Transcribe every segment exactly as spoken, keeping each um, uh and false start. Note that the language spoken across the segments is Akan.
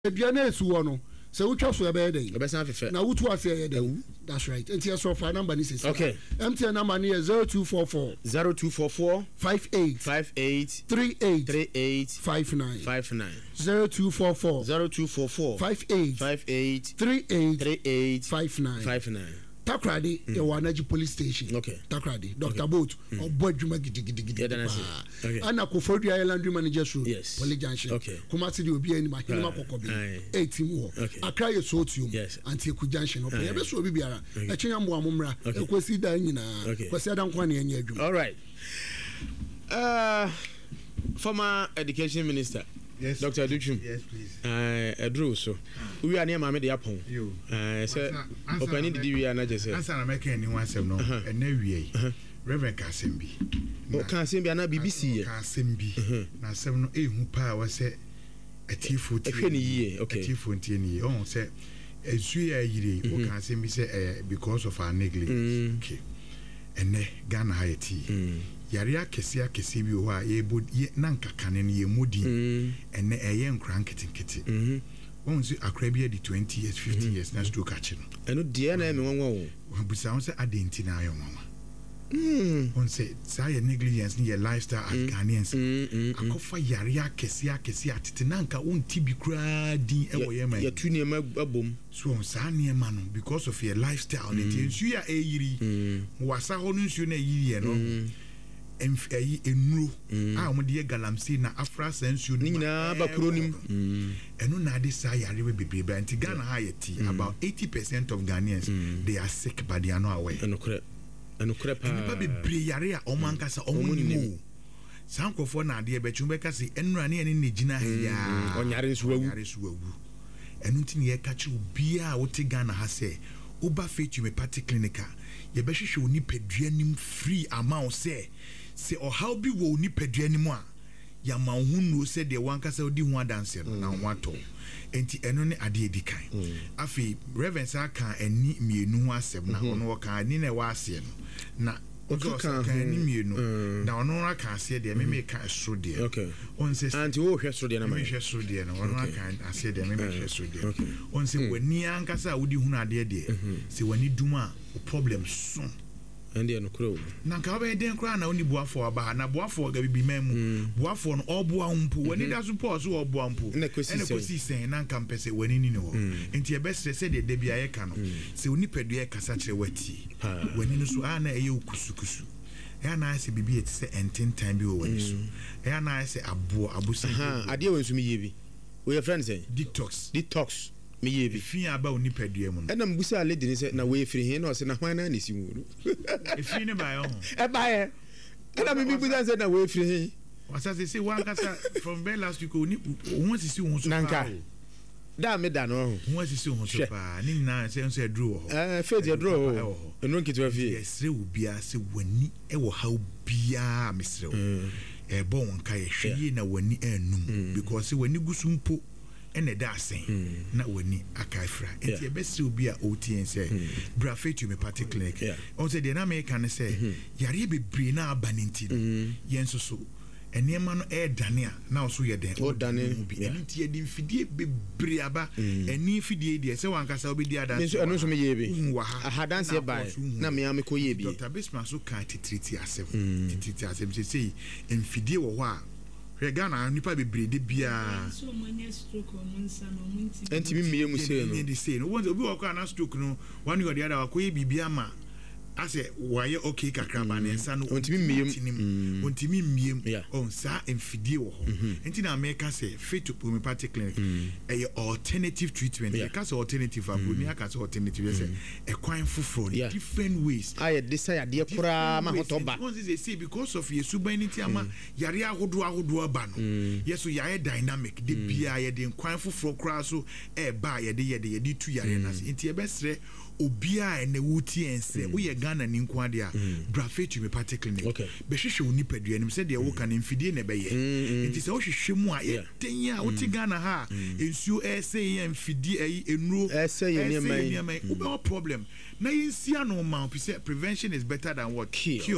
Aduane esu wo no. Se wutwa so ebe dey. Obesan fefe. Na wutu ase ye dey. That's right. Enti so for number ni six. Okay. M T N number ni zero two four four zero two four four five eight five eight three eight three eight five nine five nine zero two four four zero two four four five eight five eight three eight three eight five nine five nine. Takrade mm. the Wanaji police station. Okay. Takrade Doctor Okay. Boat mm. or boy Juma gidi gidi gidi. Yeah, that's it. Okay. Anna Kofodia Island Managers Road. Yes. Police Junction. Okay. Kumasi di obi eni ma hinima kokobi. eight mo. Accra ye so tium. Yes. Anti-Eku Junction. Okay. Ebe so obi biara. E chinya mbo amumra. Okay. Ekwesi da nyina. Kwesi adan kwa na enye adwuma. All right. Uh former education minister. Yes. Doctor Duchum. Yes, please. Uh, Edru so. We are near Mama de Apon. You. Uh, so opening the we are not just. Answer na make any one sem no. And na wie. Reverend Kasembi. O Kasembi na B B C. Kasembi. Na sem no e hu pa wa se atifo ti. Ehwe ni yie. Okay. Atifo ti ni. On se esu ya yire o Kasembi se because of our negligence. Okay. Ene Ghana Haiti. Yaria kesia kesi bi ho a ye na nkakane ne ye mudi ene eye nkran nketinketi mhm won si akra bi di twenty years fifteen years na stroke achi no eno de na me wonwo wo busa won se adenti na ayo mama mm won se sa ye negligence ni ye lifestyle as Ghanaians akofa yaria kesia kesi atete na nka won tibi kra din e wo ye man ya tu ne ma abom so on sa ne ma no because of your lifestyle ne nsu ya e yiri wasa ho no nsu na yiri no emfai enuro a mo de galamsey na afra sensu ni na bakronim eno na de sa yare we bebrebe anti Ghana Haiti about eighty percent of Ghanaians mm. they are sick but they are not aware eno kre eno kre pa ni ba bebre yare a o man kasa o mo ni sankofo na de be chumbe kase enura ne ne negina ya onyare nso awu onyare nso awu eno ntini ye ka chi obia wo te Ghana ha se uba fetu me party clinical ye be hwehwe oni paduanim free amount say se o how bi wo ni paduanim a ya ma hu no se de wankasa odi hu adanse no na wato enti eno ne ade edikan afi reverend sa kan ani mienu hu asem na ono wo kan ni na wa ase no na ojo kan ni mienu na ono ra kan ase de me me kan so de on se anti wo hwe so de na me hwe so de no ono ra kan ase de me me hwe so de on se wani ankasa odi hu na ade de se wani duma problem so ande no kro na ka ba den kra na oni boafo aba na boafo ga bibi memu boafo no oboa humpu wani da support so oboa humpu ene kosi sen na nka mpese wani ni no enti e besre se de de bia ye ka no se oni pedu ye kasa kire wati wani no so ana eye okusukusu ya na ase bibi eti se enten time bi wo wani so ya na ase abo abusi ade won so mi ye bi we your friend say detox detox me ye bi fi aba oni pedua mu no ena mbusa lady ni se na we firi he na se na hwan na ni si mu e fi ni ba yo e ba ye ena me busa se na we firi he wasa se se wan kasa from very last week oni won si si won so nanka da me da no won si si won so pa ni na se nso edru ho eh faith edru eno nkitwa fi yes re obia se wani e wo ha obia mesre wo e bo won ka ye hwe na wani anum because wani gusumpo ene da sen na wani akaifra enti ebesi obi a otien se bra fetu me party clinic on say the na me kan say yare bebre na abaninti yenso so enema no e dane a na so ye den o dane bi enti e din fidie bebre aba eni fidie die se wankasa obi dia dan so eno so me ye bi aha dance e bai na me am ko ye bi Doctor Bismarck so kan titriti asem titriti asem se sei enfidie wo ho a Ghana nipa bebre de bia so manya stroke on nsa no munti enti mi miye mu se no de se no won obi wo kwa na stroke no one or the other ko ye bibia ma ase waye okay kakra ba ne nsa no enti mi miye enti mi miye on sa enfidie wo ho enti na America say fit to homeopathy clinic e alternative treatment e ka say alternative abro ni aka say alternative say e kwan foforo different ways aye desire de kura ma hotoba won say say because of your subanity ama yare ahodo ahodo aba no yes so yare dynamic de bia ye de kwan foforo kura so e ba ye de ye de ye de tu yare na enti e besre obia ene wuti ense wo ye Ghana ni nko ade a bra fetu me party clinic be hwehwe oni padua nim se de wo kan mfidie na be ye enti se wo hwehwe mu a ye tenya wo ti Ghana ha ensuo ese ye mfidie ayi enuro ese ye ne mai wo be problem na yensia no ma prevention is better than what cure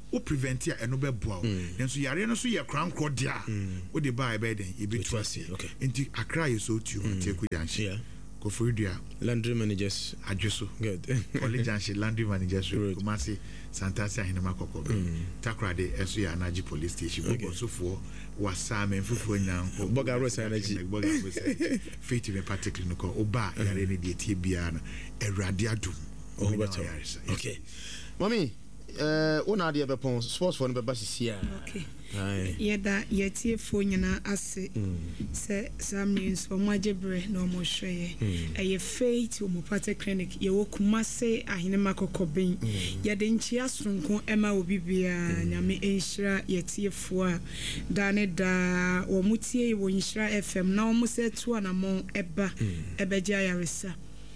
o prevent ya eno be boa nanso yare no so ye krankro dia o de ba e be den e be tu okay enti Accra is so tu te ku janshi yeah go for dia landry managers adjuso good college janshi landry managers Kumasi Santasi Ahinema Koko Takra de esu ya Anaji police station go so for wasa men fufu nyanko boga rosa energy boga rosa faith me particularly no oba yare ne de tie bia na Awurade adum oh better okay mommy eh una de be pon sports for no be basisi a okay yeda yetie fo nyina ase se samni so majebre no mo hweye eye faith mo pate clinic ye wo Kumase Ahinema Kokoben yede nchi asonko ema obi bia nyame enhira yetie fo a dane da wo mutie wo nhira F M na wo musetu anamo eba ebeja yaresa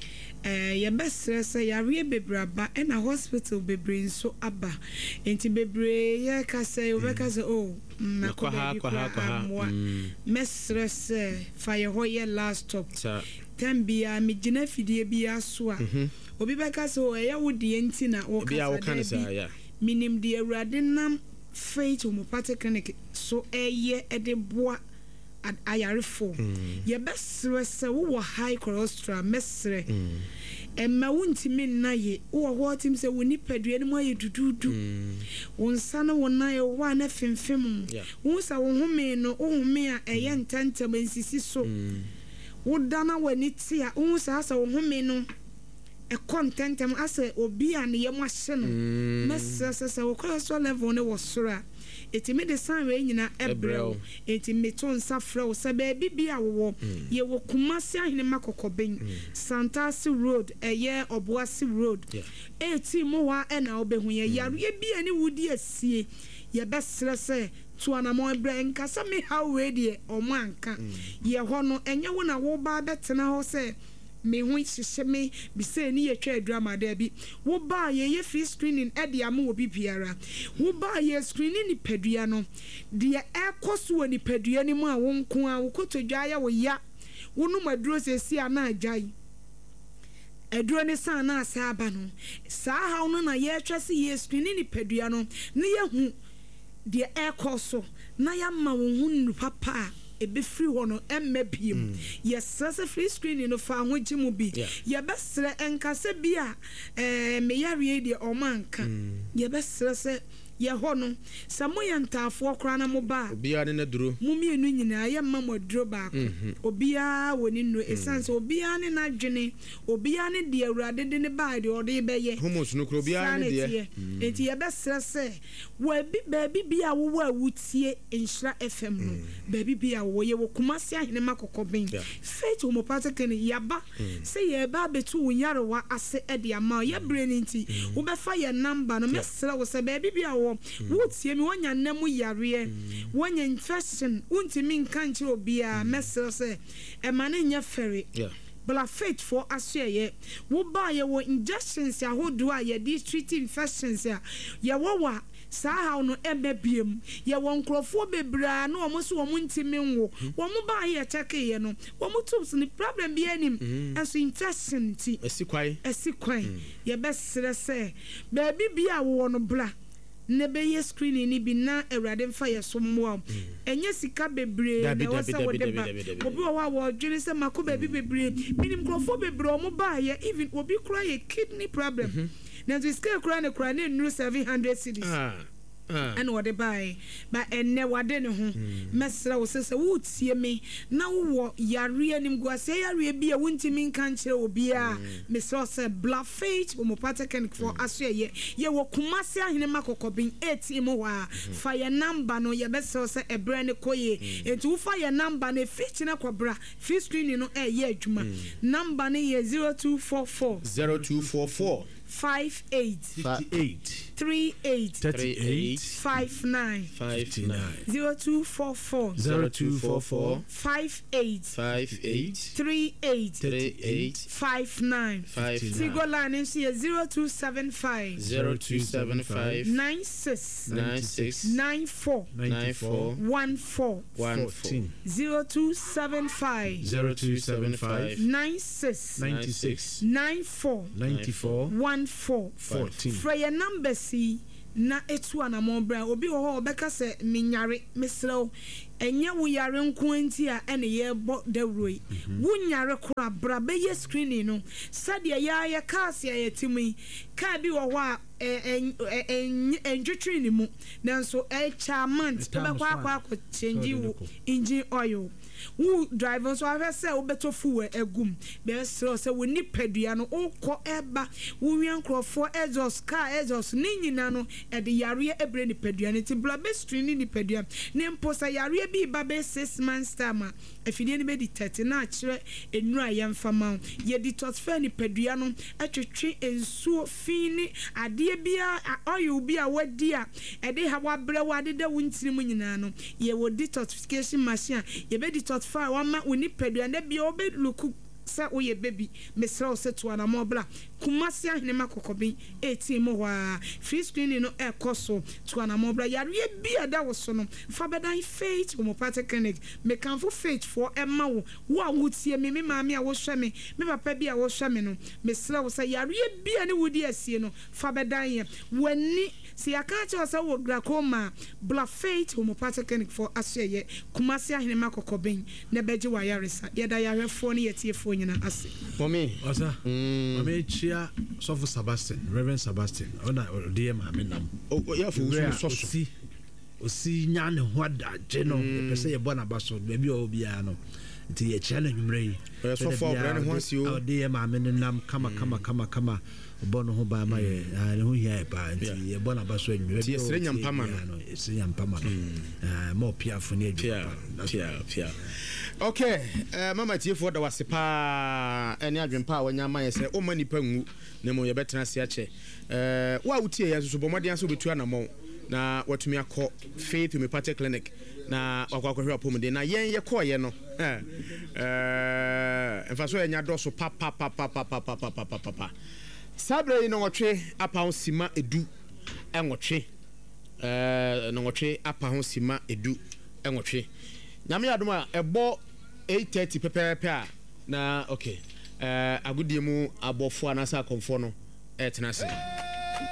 eh ye besre se yare bebraba e na hospital bebre nso aba enti bebre ye ka se o be ka se o mako be kwa mesre se fa ye ho ye last stop tambia me gina fidie bia so a obi be ka se o ye wodi enti na wo ka se minim de Awurade nam faith homopathic clinic so eye e de boa at ayarefo ye besre se wo high cholesterol mesre emma wuntimi naye wo ho tim se woni padua ne mo aye dududu wonsa na wona ye wa na femfem wo sa wo home no wo home a eye ntantem nsisi so wo dana wani ti a wo sa sa wo home no e contentem ase obi a ne ye mo ahye no mesre se se wo cholesterol level ne wo sora etime de san we nyina ebrel etime to nsa frɛ wo sɛ baabi bia wo ye wo Kumase Ahinema Kokoben Santasi road eye Obuasi road eti mo wa e na obehu ye yare bia ne wudi asie ye besre sɛ to anamo ebrel nkasa me how we de omo anka ye ho no enye wo na wo ba betena ho sɛ me hu hihye me bi se ni ye twa drama da bi wo ba ye ye free screening e de am obi biara wo ba ye screening ni padua no de e koso ni padua ni mu a wo nko a wo kotodwa ya wo ya wo no maduro se si ana ajai eduro ne san na asa aba no sa ha no na ye twa se ye screening ni padua no ne ye hu de e koso na ya ma wo hu nu papa e be free hono emme biem yes se free screening no fa ho gimu bi ye besre enkase bia eh me yare de o manka ye besre se ye hono samoya ntafo kra na mo ba obia ne na duro mu mienu nyina ye mammo duro ba ko obia woni no esanse obia ne na dwene obia ne de Awurade de ne ba de ode be ye homos no kro obia ne de enti ye besre se wa bi ba bi bia wo wa wutie Nhira F M no ba bi bia wo ye wo Kumase Ahinema Kokoben faith homopathic ne yaba se ye ba betu unyarewa ase e de ama ye brain nti wo be fa ye number no mesre wo se ba bi bia wo tie mi wonya namu yare wonya infection untimi nka nche obia mesre se e mane nya fere bla faith for asye wo ba ye wo injections ya hodo a ye di treat infections ya ye wo wa sa ha no ebe biem ye wo nkrofo bebra na omo so omo ntimi nwo omo ba ye check ye no omo tubs ni problem bi anim enso infection ti esikwai esikwai ye besre se ba bi bia wo no bla nebe ye screening ni bi na Awurade mfa ye so mmoa enye sika bebre na wo se wo de ba obi wo wa wo dwene se mako ba bi bebre minim krofo bebre omo ba ye even obi kura ye kidney problem na to scale kura ne kura ne nuru seven hundred cedis ah and what they buy but and ne wade ne ho mesra wo sese wo tie me na wo yare anim go ase yare bia wontimi nka nkire obi a mesra se bla faith homopathic clinic for aso ye ye wo Kumase Ahinema Kokoben eighteen mo wa fa ye number no ye besra se ebre ne koye enti wo fa ye number ne fitch na kwabra free screening no e ye adwuma number ne ye zero two four four zero two four four five eight fifty-eight three eight thirty-eight five nine five nine zero two four four zero two four four five eight five eight three eight three eight five nine five Tigo line is here zero two seven five zero two seven five nine six nine six nine four nine four one four one four zero two seven five zero two seven five nine six ninety-six nine four ninety-four one four fourteen for your number see na etu anamo bra obi wo ho obeka se menyare mesrew enye wo yare nko anti a ene ye bo dawroi wo nyare kora bra be ye screening no sade ya ya cars ya yetimi ka bi wo ho a enjutri ni mu nanso e chamant obekwa akwa akwa change wo engine oil wo driver so ahwe se obetofu we agum be se se wo ni padua no ukọ eba wo wiankrofo exhaust car exhaust ni nyina no e de yare ebre ni padua ni ti bla be screen ni padua ne mposa yare bi ba be six months time afidie ni be di thirty na akire enura yemfama ye di tosfa ni padua no atwetwe ensuo fini ade bia oil bia wadi a e de ha wabre wade da wuntiri mu nyina no ye wo detoxification machine ye be detoxify wama woni padua na bia obe loku sa oye baby mesra se to ana mobla kumasi ahene makokobin eighteen mo wa free screening no e koso to ana mobla yare bia da wo so no fa bedan faith homeopathic clinic me kan for faith for emma wo wo awutie me me maami a wo hwe me me papa bia wo hwe me no mesra wo sa yare bia ne wodi asie no fa bedan ye wani si akacha wo sa wo glaucoma bla faith homeopathic clinic for asye kumasi ahene makokobin na beje wa yaresa yeda yare fo ne yetie fo nyina ase mommy osa mommy chia Sofo Sebastian Reverend Sebastian ona de ma menam o ya fo so so si o si nyane ho da je no pese ye bona baso be o bia no nti ye chia na nwumre so fo brand ho si o de ma menam kama kama kama kama bono ho ba ma ye ne ho hia ba nti ye bona baso nwumre ti esre nyampama no esre nyampama no eh mo piafo ne pia pia pia okay uh, mama tiefo da wasepa ene adwempa wanya ma yese o mani pa ngu ne mo ye betena se ache eh wa wutie ya so bomodian so betu anamo na watumi akọ Faith Homeopathic Clinic na wakwa kwahwe apomde na yen ye kọ ye no eh eh enfa so enya do so pa pa pa pa pa pa pa pa pa pa sabre no wotwe apa ho sima edu enwotwe eh no wotwe apa ho sima edu enwotwe nyame adoma ebo eight thirty pepepe a na okay eh agudie mu abofo anasa akomfo no etena se